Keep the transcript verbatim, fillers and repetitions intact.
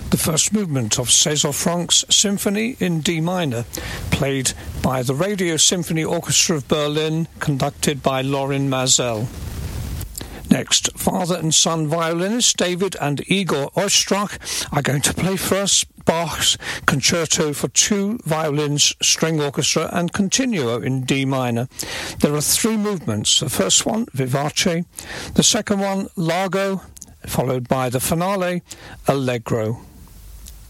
The first movement of César Franck's Symphony in D minor, played by the Radio Symphony Orchestra of Berlin, conducted by Lorin Maazel. Next, father and son violinists David and Igor Oistrakh are going to play first Bach's Concerto for Two Violins, String Orchestra and Continuo in D minor. There are three movements. The first one, Vivace. The second one, Largo, followed by the finale, Allegro.